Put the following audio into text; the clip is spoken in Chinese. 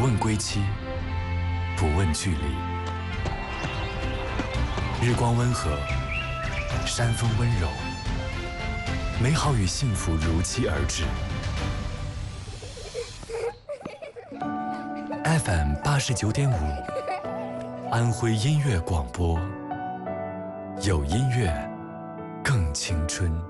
问归期，不问距离。日光温和，山风温柔，美好与幸福如期而至。FM 89.5，安徽音乐广播，有音乐更青春。